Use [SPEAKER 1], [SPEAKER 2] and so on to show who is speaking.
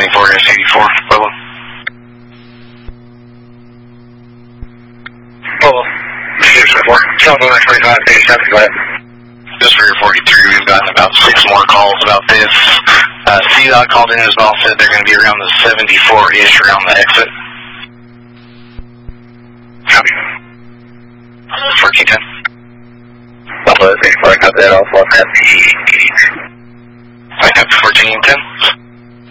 [SPEAKER 1] 24S84, Pueblo.
[SPEAKER 2] Pueblo. 4. Southwest 25, 87, go ahead.
[SPEAKER 1] Just for your 43, we've gotten about 6 more calls about this. CDOT called in as well, said they're going to be around the 74-ish around the exit.
[SPEAKER 2] Copy.
[SPEAKER 1] 1410.
[SPEAKER 2] Southwest 84, I got that off on that.
[SPEAKER 1] I have 1410.